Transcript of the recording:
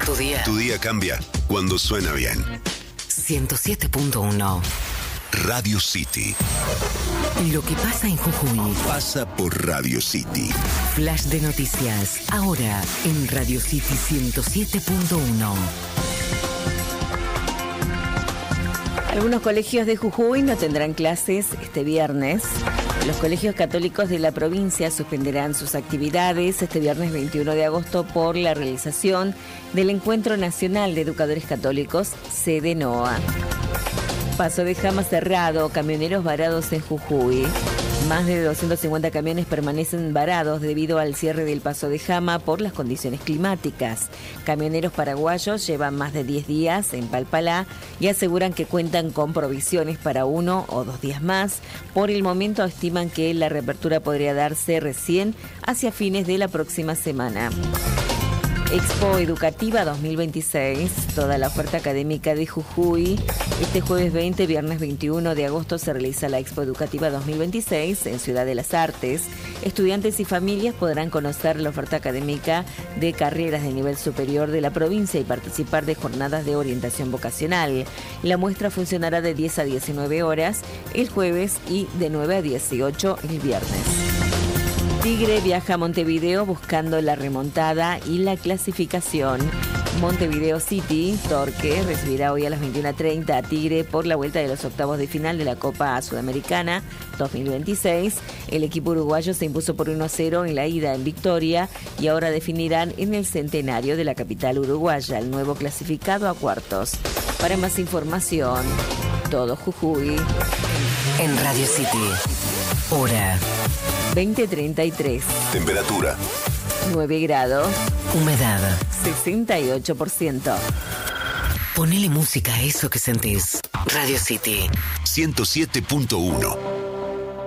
Tu día cambia cuando suena bien. 107.1 Radio City. Lo que pasa en Jujuy Pasa por Radio City. Flash de noticias. Ahora en Radio City 107.1. Algunos colegios de Jujuy no tendrán clases este viernes. Los colegios católicos de la provincia suspenderán sus actividades este viernes 21 de agosto por la realización del Encuentro Nacional de Educadores Católicos, sede NOA. Paso de Jama cerrado, camioneros varados en Jujuy. Más de 250 camiones permanecen varados debido al cierre del Paso de Jama por las condiciones climáticas. Camioneros paraguayos llevan más de 10 días en Palpalá y aseguran que cuentan con provisiones para 1 o 2 días más. Por el momento estiman que la reapertura podría darse recién hacia fines de la próxima semana. Expo Educativa 2026, toda la oferta académica de Jujuy. Este jueves 20, viernes 21 de agosto se realiza la Expo Educativa 2026 en Ciudad de las Artes. Estudiantes y familias podrán conocer la oferta académica de carreras de nivel superior de la provincia y participar de jornadas de orientación vocacional. La muestra funcionará de 10 a 19 horas el jueves y de 9 a 18 el viernes. Tigre viaja a Montevideo buscando la remontada y la clasificación. Montevideo City, Torque, recibirá hoy a las 21:30 a Tigre por la vuelta de los octavos de final de la Copa Sudamericana 2026. El equipo uruguayo se impuso por 1-0 en la ida en Victoria y ahora definirán en el centenario de la capital uruguaya el nuevo clasificado a cuartos. Para más información, todo Jujuy. En Radio City. Hora 20:33. Temperatura 9 grados. Humedad 68%. Ponele música a eso que sentís. Radio City 107.1.